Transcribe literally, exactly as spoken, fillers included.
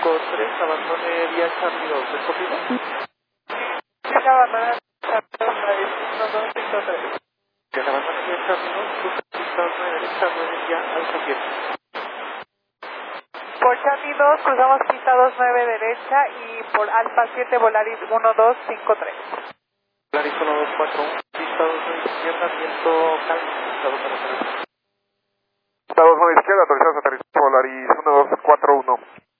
cinco tres, abandone vía Charlie dos, ¿es posible? Sí, abandona Charlie uno dos cinco tres. Que abandone vía Charlie dos, cruza pista nueve derecha, nueve vía Alfa siete. Por Charlie dos cruzamos pista dos nueve derecha y por Alfa siete Volaris uno dos cinco tres. Volaris uno dos cuatro uno, pista dos nueve izquierda, viento calmo, estado para aterrizar. Pista dos nueve izquierda, autorizados a aterrizar, Volaris uno dos cuatro uno.